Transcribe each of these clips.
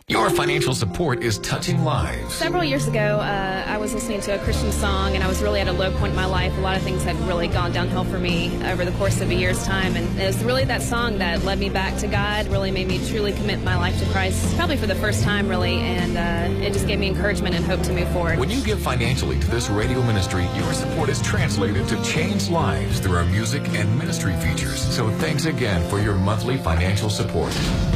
Your financial support is touching lives. Several years ago, I was listening to a Christian song, and I was really at a low point in my life. A lot of things had really gone downhill for me over the course of a year's time, and it was really that song that led me back to God, really made me truly commit my life to Christ, probably for the first time, really, and it just gave me encouragement and hope to move forward. When you give financially to this radio ministry, your support is translated to change lives through our music and ministry features. So thanks again for your monthly financial support.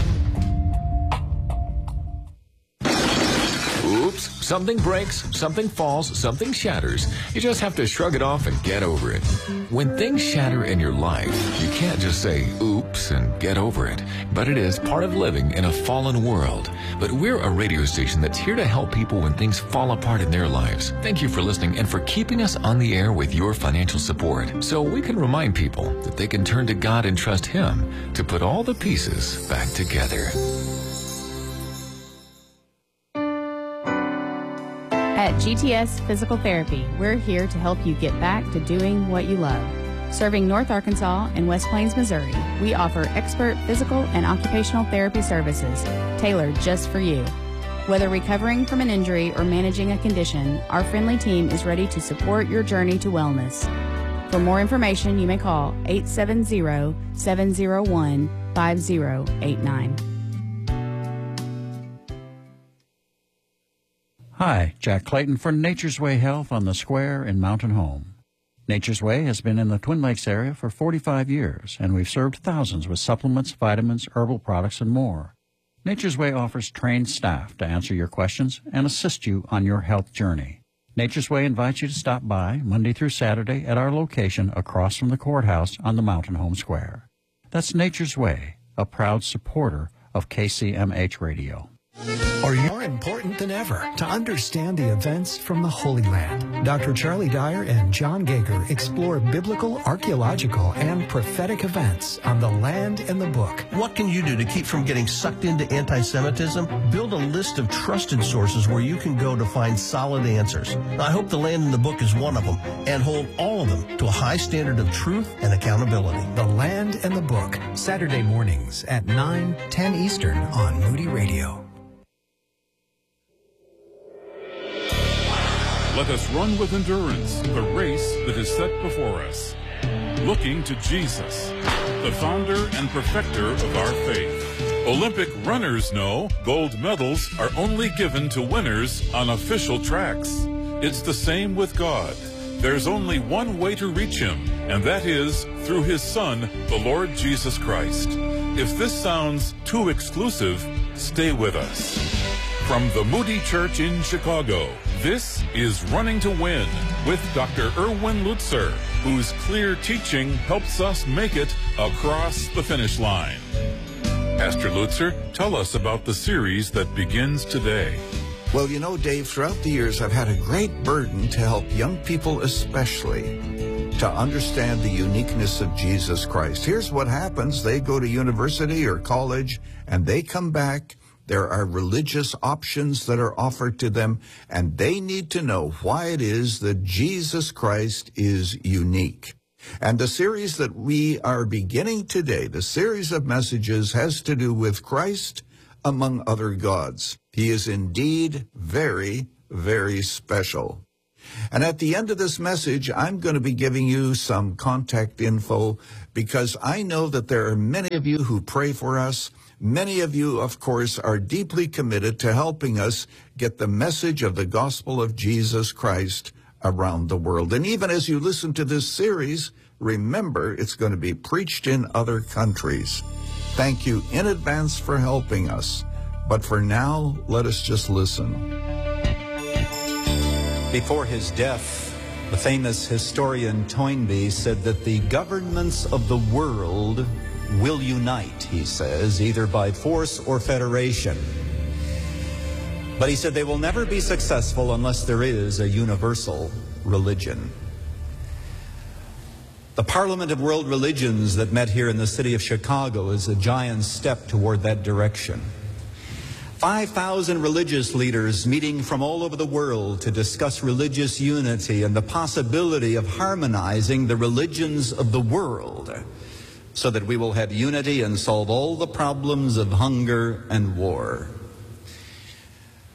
Oops, something breaks, something falls, something shatters. You just have to shrug it off and get over it. When things shatter in your life, you can't just say oops and get over it. But it is part of living in a fallen world. But we're a radio station that's here to help people when things fall apart in their lives. Thank you for listening and for keeping us on the air with your financial support, so we can remind people that they can turn to God and trust Him to put all the pieces back together. At GTS Physical Therapy, we're here to help you get back to doing what you love. Serving North Arkansas and West Plains, Missouri, we offer expert physical and occupational therapy services tailored just for you. Whether recovering from an injury or managing a condition, our friendly team is ready to support your journey to wellness. For more information, you may call 870-701-5089. Hi, Jack Clayton for Nature's Way Health on the Square in Mountain Home. Nature's Way has been in the Twin Lakes area for 45 years, and we've served thousands with supplements, vitamins, herbal products, and more. Nature's Way offers trained staff to answer your questions and assist you on your health journey. Nature's Way invites you to stop by Monday through Saturday at our location across from the courthouse on the Mountain Home Square. That's Nature's Way, a proud supporter of KCMH Radio. Are you more important than ever to understand the events from the Holy Land? Dr. Charlie Dyer and John Gager explore biblical, archaeological, and prophetic events on the land and the book. What can you do to keep from getting sucked into anti-Semitism? Build a list of trusted sources where you can go to find solid answers. I hope the land and the book is one of them, and hold all of them to a high standard of truth and accountability. The Land and the Book, Saturday mornings at 9, 10 Eastern on Moody Radio. Let us run with endurance the race that is set before us, looking to Jesus, the founder and perfecter of our faith. Olympic runners know gold medals are only given to winners on official tracks. It's the same with God. There's only one way to reach Him, and that is through His Son, the Lord Jesus Christ. If this sounds too exclusive, stay with us. From the Moody Church in Chicago, this is Running to Win with Dr. Erwin Lutzer, whose clear teaching helps us make it across the finish line. Pastor Lutzer, tell us about the series that begins today. Well, you know, Dave, throughout the years, I've had a great burden to help young people especially to understand the uniqueness of Jesus Christ. Here's what happens. They go to university or college, and they come back. There are religious options that are offered to them, and they need to know why it is that Jesus Christ is unique. And the series that we are beginning today, the series of messages, has to do with Christ among other gods. He is indeed very, very special. And at the end of this message, I'm going to be giving you some contact info, because I know that there are many of you who pray for us. Many of you, of course, are deeply committed to helping us get the message of the gospel of Jesus Christ around the world. And even as you listen to this series, remember it's going to be preached in other countries. Thank you in advance for helping us. But for now, let us just listen. Before his death, the famous historian Toynbee said that the governments of the world will unite, he says, either by force or federation. But he said they will never be successful unless there is a universal religion. The Parliament of World Religions that met here in the city of Chicago is a giant step toward that direction. 5,000 religious leaders meeting from all over the world to discuss religious unity and the possibility of harmonizing the religions of the world, so that we will have unity and solve all the problems of hunger and war.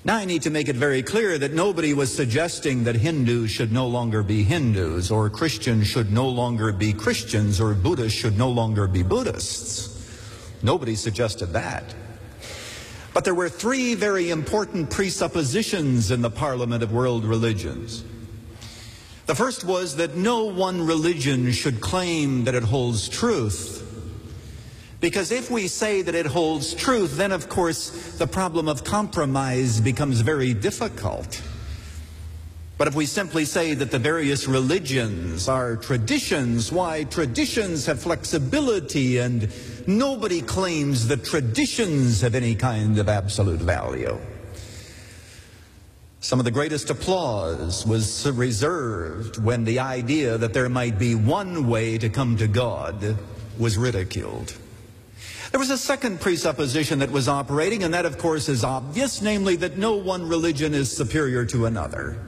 Now I need to make it very clear that nobody was suggesting that Hindus should no longer be Hindus, or Christians should no longer be Christians, or Buddhists should no longer be Buddhists. Nobody suggested that. But there were three very important presuppositions in the Parliament of World Religions. The first was that no one religion should claim that it holds truth. Because if we say that it holds truth, then of course the problem of compromise becomes very difficult. But if we simply say that the various religions are traditions, why, traditions have flexibility, and nobody claims that traditions have any kind of absolute value. Some of the greatest applause was reserved when the idea that there might be one way to come to God was ridiculed. There was a second presupposition that was operating, and that, of course, is obvious, namely that no one religion is superior to another.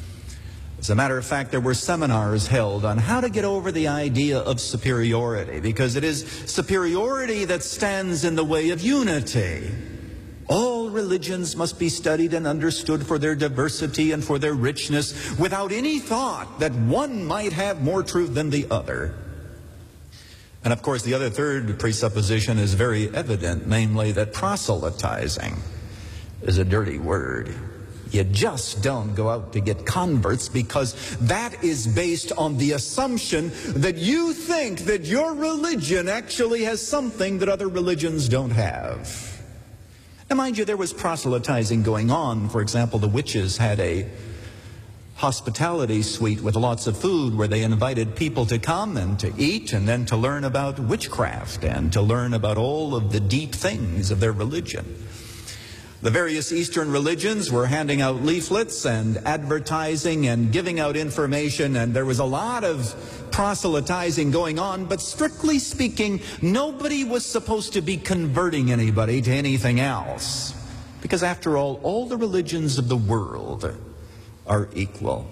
As a matter of fact, there were seminars held on how to get over the idea of superiority, because it is superiority that stands in the way of unity. All religions must be studied and understood for their diversity and for their richness, without any thought that one might have more truth than the other. And of course, the other third presupposition is very evident, namely that proselytizing is a dirty word. You just don't go out to get converts, because that is based on the assumption that you think that your religion actually has something that other religions don't have. Now, mind you, there was proselytizing going on. For example, the witches had a hospitality suite with lots of food where they invited people to come and to eat and then to learn about witchcraft and to learn about all of the deep things of their religion. The various Eastern religions were handing out leaflets and advertising and giving out information, and there was a lot of proselytizing going on, but strictly speaking, nobody was supposed to be converting anybody to anything else. Because after all the religions of the world are equal.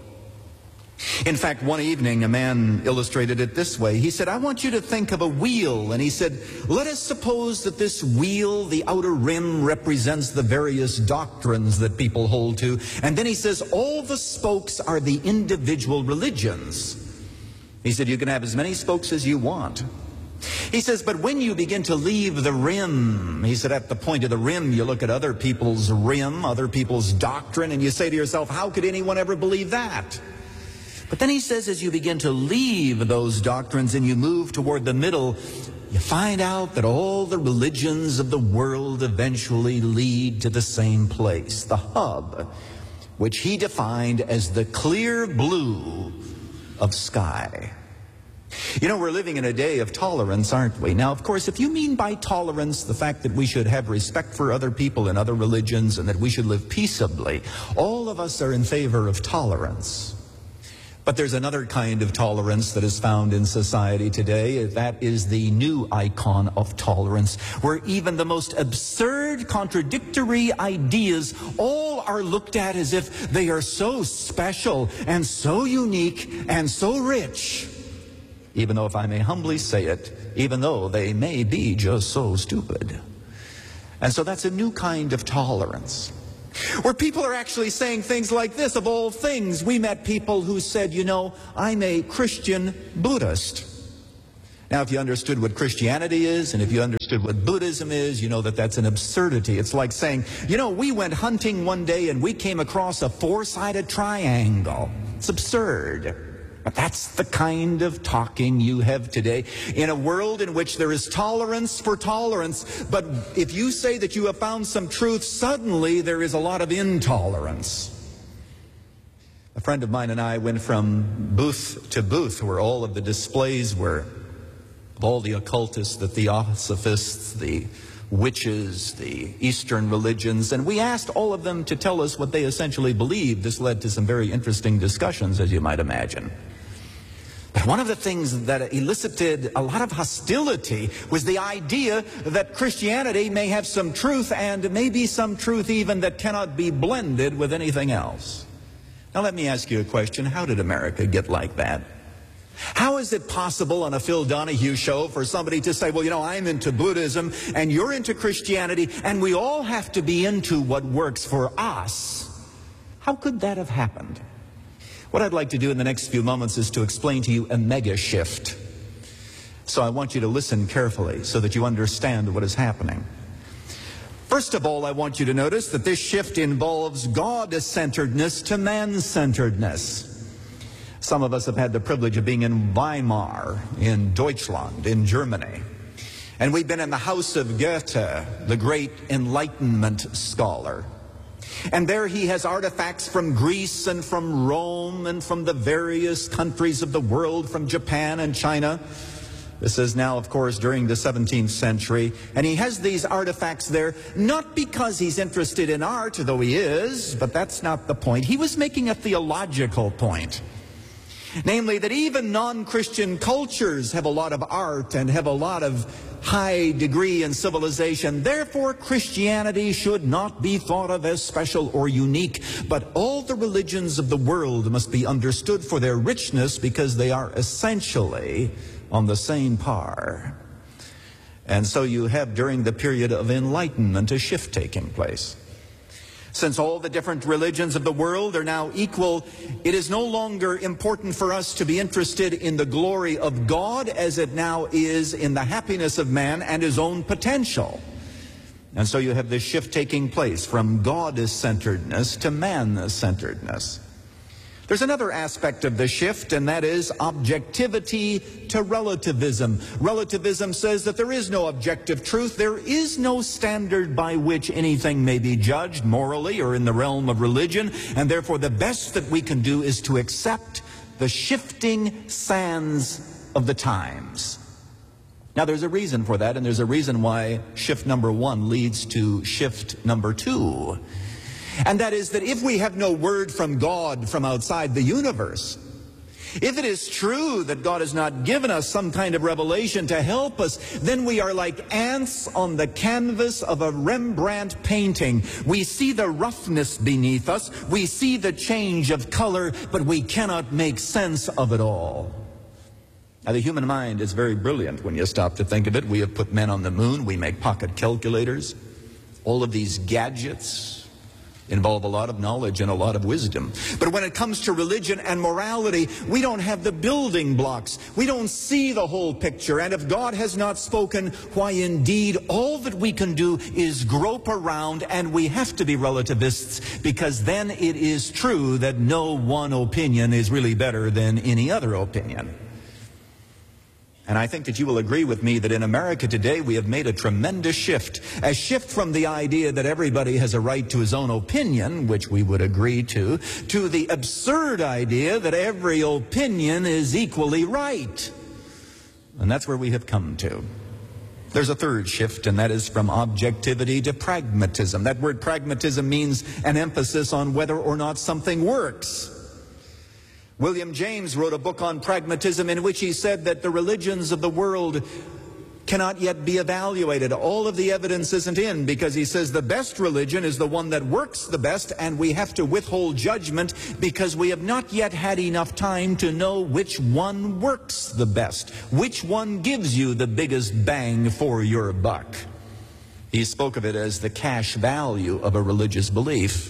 In fact, one evening a man illustrated it this way. He said, I want you to think of a wheel. And he said, let us suppose that this wheel, the outer rim, represents the various doctrines that people hold to. And then he says, all the spokes are the individual religions. He said, you can have as many spokes as you want. He says, but when you begin to leave the rim, he said, at the point of the rim, you look at other people's rim, other people's doctrine, and you say to yourself, how could anyone ever believe that? But then he says, as you begin to leave those doctrines and you move toward the middle, you find out that all the religions of the world eventually lead to the same place, the hub, which he defined as the clear blue of sky. You know, we're living in a day of tolerance, aren't we? Now, of course, if you mean by tolerance the fact that we should have respect for other people and other religions and that we should live peaceably, all of us are in favor of tolerance. But there's another kind of tolerance that is found in society today. That is the new icon of tolerance, where even the most absurd, contradictory ideas all are looked at as if they are so special and so unique and so rich. Even though, if I may humbly say it, even though they may be just so stupid. And so that's a new kind of tolerance, where people are actually saying things like this. Of all things, we met people who said, you know, I'm a Christian Buddhist. Now, if you understood what Christianity is, and if you understood what Buddhism is, you know that that's an absurdity. It's like saying, you know, we went hunting one day and we came across a four-sided triangle. It's absurd. But that's the kind of talking you have today in a world in which there is tolerance for tolerance. But if you say that you have found some truth, suddenly there is a lot of intolerance. A friend of mine and I went from booth to booth where all of the displays were, of all the occultists, the theosophists, the witches, the Eastern religions, and we asked all of them to tell us what they essentially believed. This led to some very interesting discussions, as you might imagine. But one of the things that elicited a lot of hostility was the idea that Christianity may have some truth, and maybe some truth even that cannot be blended with anything else. Now let me ask you a question. How did America get like that? How is it possible on a Phil Donahue show for somebody to say, well, you know, I'm into Buddhism and you're into Christianity and we all have to be into what works for us? How could that have happened? What I'd like to do in the next few moments is to explain to you a mega shift. So I want you to listen carefully so that you understand what is happening. First of all, I want you to notice that this shift involves God-centeredness to man-centeredness. Some of us have had the privilege of being in Weimar, in Deutschland, in Germany. And we've been in the house of Goethe, the great Enlightenment scholar. And there he has artifacts from Greece and from Rome and from the various countries of the world, from Japan and China. This is now, of course, during the 17th century. And he has these artifacts there, not because he's interested in art, though he is, but that's not the point. He was making a theological point. Namely, that even non-Christian cultures have a lot of art and have a lot of high degree in civilization. Therefore, Christianity should not be thought of as special or unique, but all the religions of the world must be understood for their richness because they are essentially on the same par. And so you have, during the period of Enlightenment, a shift taking place. Since all the different religions of the world are now equal, it is no longer important for us to be interested in the glory of God as it now is in the happiness of man and his own potential. And so you have this shift taking place from God-centeredness to man-centeredness. There's another aspect of the shift, and that is objectivity to relativism. Relativism says that there is no objective truth. There is no standard by which anything may be judged morally or in the realm of religion, and therefore the best that we can do is to accept the shifting sands of the times. Now, there's a reason for that, and there's a reason why shift number one leads to shift number two. And that is that if we have no word from God from outside the universe, if it is true that God has not given us some kind of revelation to help us, then we are like ants on the canvas of a Rembrandt painting. We see the roughness beneath us, we see the change of color, but we cannot make sense of it all. Now, the human mind is very brilliant when you stop to think of it. We have put men on the moon, we make pocket calculators. All of these gadgets involve a lot of knowledge and a lot of wisdom. But when it comes to religion and morality, we don't have the building blocks. We don't see the whole picture. And if God has not spoken, why indeed all that we can do is grope around, and we have to be relativists, because then it is true that no one opinion is really better than any other opinion. And I think that you will agree with me that in America today we have made a tremendous shift. A shift from the idea that everybody has a right to his own opinion, which we would agree to the absurd idea that every opinion is equally right. And that's where we have come to. There's a third shift, and that is from objectivity to pragmatism. That word pragmatism means an emphasis on whether or not something works. William James wrote a book on pragmatism in which he said that the religions of the world cannot yet be evaluated. All of the evidence isn't in, because he says the best religion is the one that works the best, and we have to withhold judgment because we have not yet had enough time to know which one works the best, which one gives you the biggest bang for your buck. He spoke of it as the cash value of a religious belief.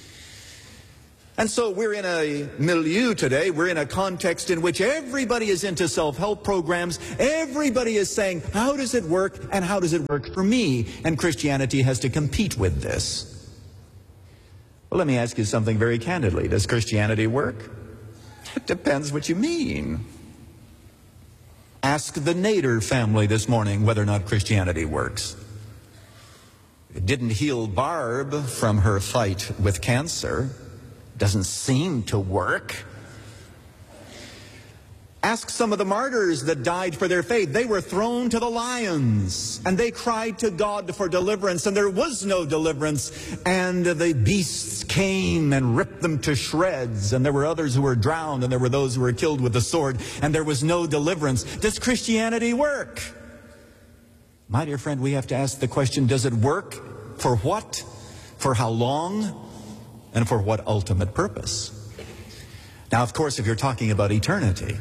And so we're in a milieu today, we're in a context in which everybody is into self-help programs. Everybody is saying, how does it work, and how does it work for me? And Christianity has to compete with this. Well, let me ask you something very candidly. Does Christianity work? It depends what you mean. Ask the Nader family this morning whether or not Christianity works. It didn't heal Barb from her fight with cancer. Doesn't seem to work. Ask some of the martyrs that died for their faith. They were thrown to the lions, and they cried to God for deliverance, and there was no deliverance, and the beasts came and ripped them to shreds, and there were others who were drowned, and there were those who were killed with the sword, and there was no deliverance. Does Christianity work? My dear friend, we have to ask the question, does it work? For what? For how long? And for what ultimate purpose? Now, of course, if you're talking about eternity,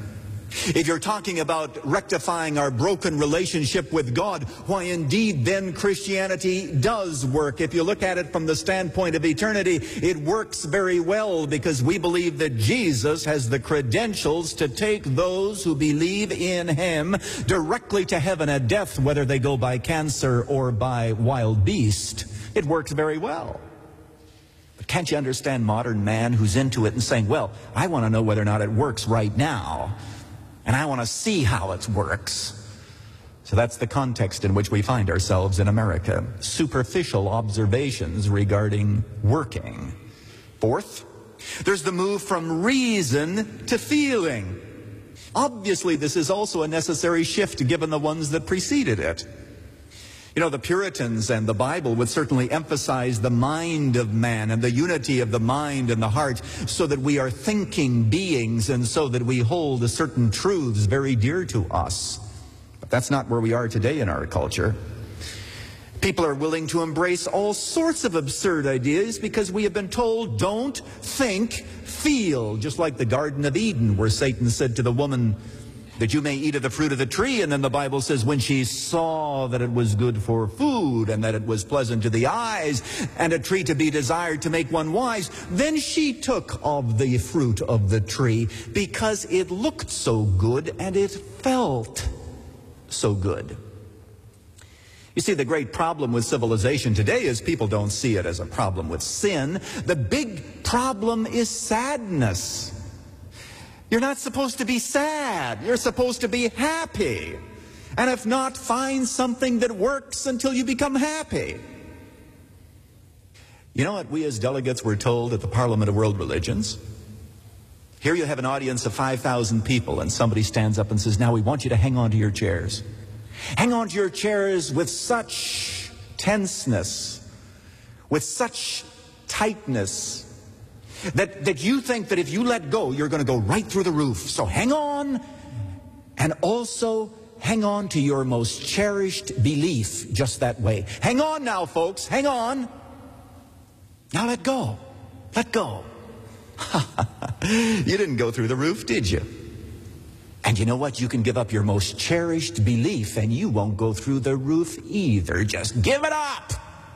If you're talking about rectifying our broken relationship with God, why indeed then Christianity does work. If you look at it from the standpoint of eternity, it works very well because we believe that Jesus has the credentials to take those who believe in Him directly to heaven at death, whether they go by cancer or by wild beast. It works very well. But can't you understand modern man who's into it and saying, well, I want to know whether or not it works right now. And I want to see how it works. So that's the context in which we find ourselves in America. Superficial observations regarding working. Fourth, there's the move from reason to feeling. Obviously, this is also a necessary shift given the ones that preceded it. You know, the Puritans and the Bible would certainly emphasize the mind of man and the unity of the mind and the heart so that we are thinking beings and so that we hold certain truths very dear to us. But that's not where we are today in our culture. People are willing to embrace all sorts of absurd ideas because we have been told, don't think, feel. Just like the Garden of Eden where Satan said to the woman, that you may eat of the fruit of the tree. And then the Bible says when she saw that it was good for food and that it was pleasant to the eyes and a tree to be desired to make one wise, then she took of the fruit of the tree because it looked so good and it felt so good. You see, the great problem with civilization today is people don't see it as a problem with sin. The big problem is sadness. You're not supposed to be sad. You're supposed to be happy. And if not, find something that works until you become happy. You know what we as delegates were told at the Parliament of World Religions? Here you have an audience of 5,000 people and somebody stands up and says, now we want you to hang on to your chairs. Hang on to your chairs with such tenseness, with such tightness, that you think that if you let go, you're going to go right through the roof. So hang on, and also hang on to your most cherished belief just that way. Hang on now, folks, hang on. Now let go. Let go. You didn't go through the roof, did you? And you know what? You can give up your most cherished belief, and you won't go through the roof either. Just give it up.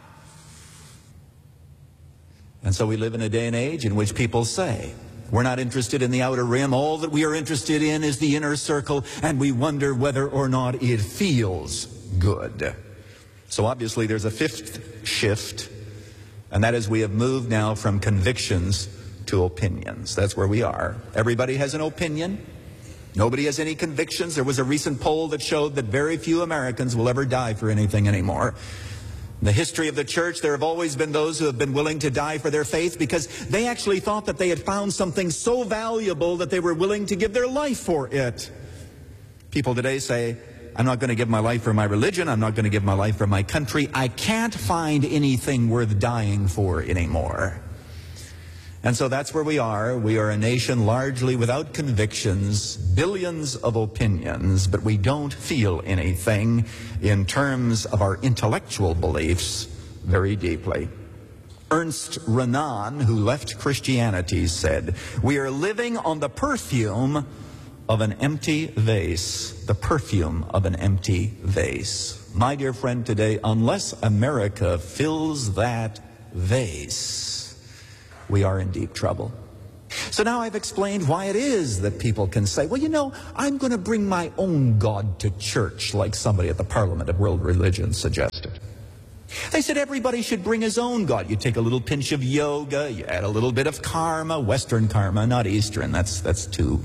And so we live in a day and age in which people say, we're not interested in the outer rim. All that we are interested in is the inner circle, and we wonder whether or not it feels good. So obviously there's a fifth shift, and that is we have moved now from convictions to opinions. That's where we are. Everybody has an opinion. Nobody has any convictions. There was a recent poll that showed that very few Americans will ever die for anything anymore. In the history of the church, there have always been those who have been willing to die for their faith because they actually thought that they had found something so valuable that they were willing to give their life for it. People today say, I'm not going to give my life for my religion. I'm not going to give my life for my country. I can't find anything worth dying for anymore. And so that's where we are. We are a nation largely without convictions, billions of opinions, but we don't feel anything in terms of our intellectual beliefs very deeply. Ernst Renan, who left Christianity, said, we are living on the perfume of an empty vase. The perfume of an empty vase. My dear friend, today, unless America fills that vase, we are in deep trouble. So now I've explained why it is that people can say, well, you know, I'm going to bring my own God to church, like somebody at the Parliament of World Religion suggested. They said everybody should bring his own God. You take a little pinch of yoga, you add a little bit of karma, Western karma, not Eastern. That's too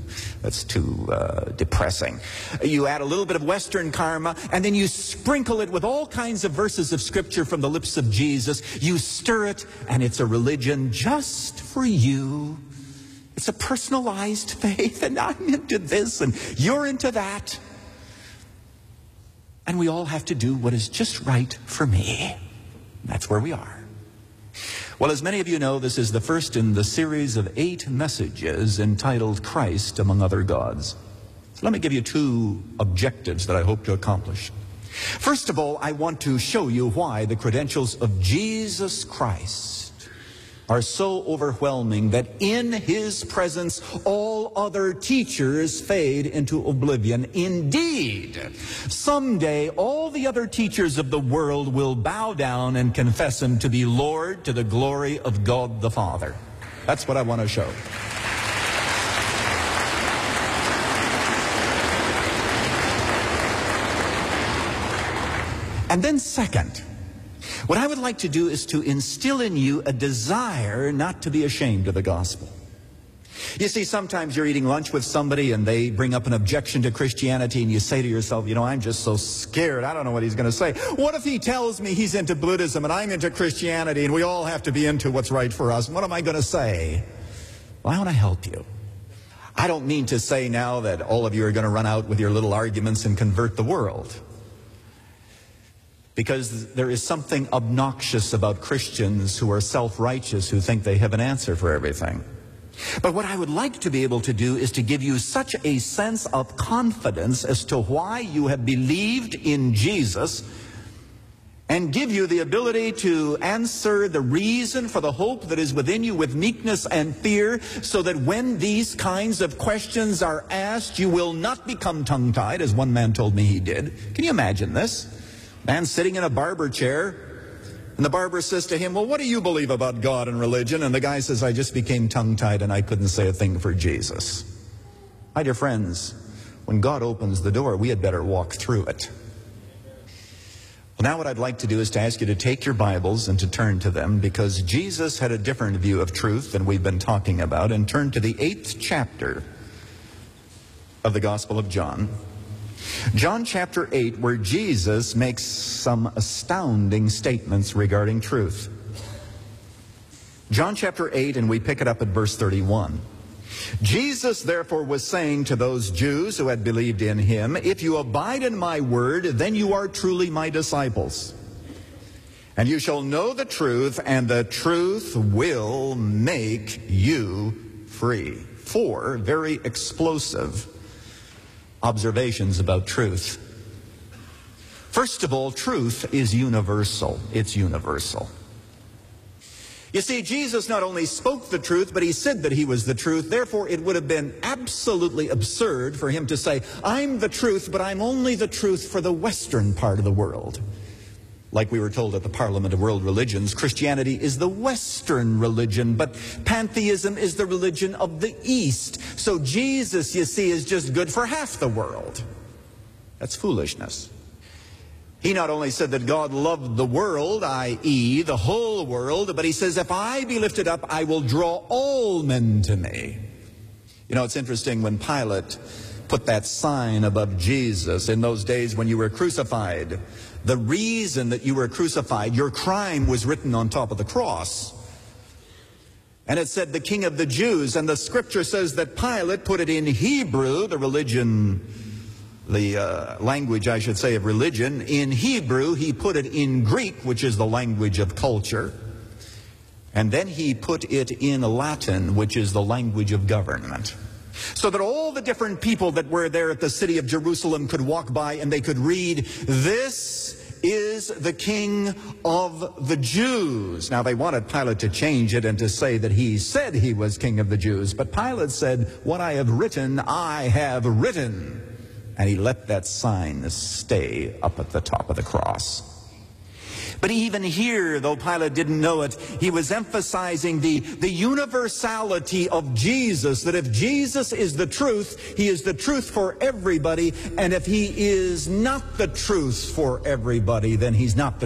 depressing. You add a little bit of Western karma, and then you sprinkle it with all kinds of verses of Scripture from the lips of Jesus. You stir it, and it's a religion just for you. It's a personalized faith, and I'm into this, and you're into that. And we all have to do what is just right for me. That's where we are. Well, as many of you know, this is the first in the series of 8 messages entitled Christ Among Other Gods. So let me give you 2 objectives that I hope to accomplish. First of all, I want to show you why the credentials of Jesus Christ are so overwhelming that in His presence all all other teachers fade into oblivion. Indeed, someday all the other teachers of the world will bow down and confess him to be Lord to the glory of God the Father. That's what I want to show. And then second, what I would like to do is to instill in you a desire not to be ashamed of the gospel. You see, sometimes you're eating lunch with somebody and they bring up an objection to Christianity and you say to yourself, you know, I'm just so scared. I don't know what he's going to say. What if he tells me he's into Buddhism and I'm into Christianity and we all have to be into what's right for us? What am I going to say? Well, I want to help you. I don't mean to say now that all of you are going to run out with your little arguments and convert the world. Because there is something obnoxious about Christians who are self-righteous, who think they have an answer for everything. But what I would like to be able to do is to give you such a sense of confidence as to why you have believed in Jesus, and give you the ability to answer the reason for the hope that is within you with meekness and fear, so that when these kinds of questions are asked, you will not become tongue-tied, as one man told me he did. Can you imagine this? Man sitting in a barber chair, and the barber says to him, well, what do you believe about God and religion? And the guy says, I just became tongue-tied and I couldn't say a thing for Jesus. My dear friends, when God opens the door, we had better walk through it. Well, now what I'd like to do is to ask you to take your Bibles and to turn to them, because Jesus had a different view of truth than we've been talking about, and turn to the 8th chapter of the Gospel of John. John chapter 8, where Jesus makes some astounding statements regarding truth. John chapter 8, and we pick it up at verse 31. Jesus therefore was saying to those Jews who had believed in him, if you abide in my word, then you are truly my disciples. And you shall know the truth, and the truth will make you free. 4 very explosive observations about truth. First of all, truth is universal. It's universal. You see, Jesus not only spoke the truth, but he said that he was the truth. Therefore, it would have been absolutely absurd for him to say, I'm the truth, but I'm only the truth for the Western part of the world. Like we were told at the Parliament of World Religions, Christianity is the Western religion, but pantheism is the religion of the East. So Jesus, you see, is just good for half the world. That's foolishness. He not only said that God loved the world, i.e., the whole world, but he says, if I be lifted up, I will draw all men to me. You know, it's interesting when Pilate put that sign above Jesus in those days when you were crucified. The reason that you were crucified, your crime was written on top of the cross. And it said the King of the Jews, and the scripture says that Pilate put it in Hebrew, the language, I should say, of religion. In Hebrew, he put it in Greek, which is the language of culture. And then he put it in Latin, which is the language of government. So that all the different people that were there at the city of Jerusalem could walk by and they could read, this is the King of the Jews. Now, they wanted Pilate to change it and to say that he said he was King of the Jews. But Pilate said, what I have written, I have written. And he let that sign stay up at the top of the cross. But even here, though Pilate didn't know it, he was emphasizing the universality of Jesus, that if Jesus is the truth, he is the truth for everybody, and if he is not the truth for everybody, then he's not the